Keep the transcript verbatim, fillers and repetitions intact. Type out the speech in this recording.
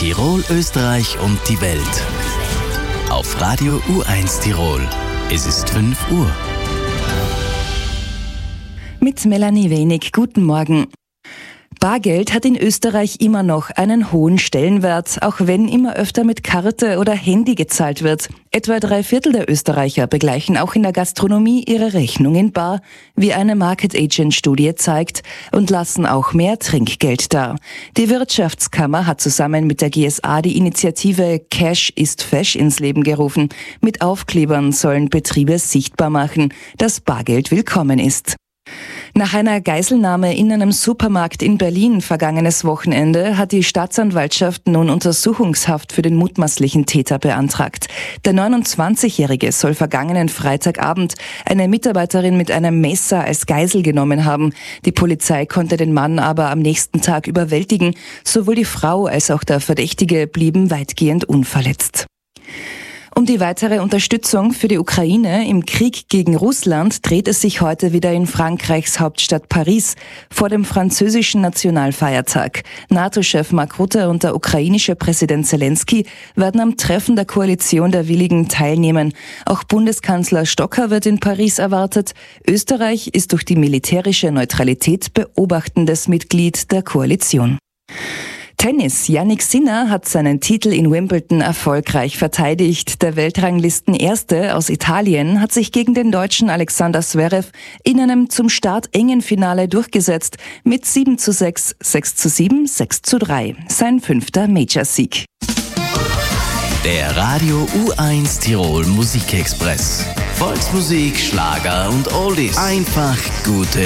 Tirol, Österreich und die Welt. Auf Radio U eins Tirol. Es ist fünf Uhr. Mit Melanie Wenig, guten Morgen. Bargeld hat in Österreich immer noch einen hohen Stellenwert, auch wenn immer öfter mit Karte oder Handy gezahlt wird. Etwa drei Viertel der Österreicher begleichen auch in der Gastronomie ihre Rechnung in bar, wie eine Market Agent Studie zeigt, und lassen auch mehr Trinkgeld da. Die Wirtschaftskammer hat zusammen mit der G S A die Initiative Cash ist Fesch ins Leben gerufen. Mit Aufklebern sollen Betriebe sichtbar machen, dass Bargeld willkommen ist. Nach einer Geiselnahme in einem Supermarkt in Berlin vergangenes Wochenende hat die Staatsanwaltschaft nun Untersuchungshaft für den mutmaßlichen Täter beantragt. Der neunundzwanzigjährige soll vergangenen Freitagabend eine Mitarbeiterin mit einem Messer als Geisel genommen haben. Die Polizei konnte den Mann aber am nächsten Tag überwältigen. Sowohl die Frau als auch der Verdächtige blieben weitgehend unverletzt. Um die weitere Unterstützung für die Ukraine im Krieg gegen Russland dreht es sich heute wieder in Frankreichs Hauptstadt Paris vor dem französischen Nationalfeiertag. NATO-Chef Mark Rutte und der ukrainische Präsident Zelensky werden am Treffen der Koalition der Willigen teilnehmen. Auch Bundeskanzler Stocker wird in Paris erwartet. Österreich ist durch die militärische Neutralität beobachtendes Mitglied der Koalition. Tennis. Jannik Sinner hat seinen Titel in Wimbledon erfolgreich verteidigt. Der Weltranglisten-Erste aus Italien hat sich gegen den Deutschen Alexander Zverev in einem zum Start engen Finale durchgesetzt mit sieben zu sechs, sechs zu sieben, sechs zu drei. Sein fünfter Major-Sieg. Der Radio U eins Tirol Musikexpress. Volksmusik, Schlager und Oldies. Einfach gute